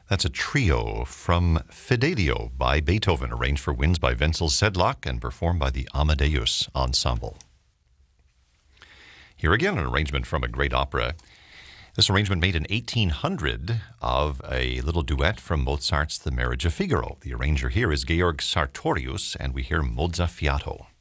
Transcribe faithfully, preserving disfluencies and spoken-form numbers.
That's a trio from Fidelio by Beethoven, arranged for winds by Wenzel Sedlak and performed by the Amadeus Ensemble. Here again, an arrangement from a great opera. This arrangement made in eighteen hundred of a little duet from Mozart's The Marriage of Figaro. The arranger here is Georg Sartorius, and we hear Mozzafiato.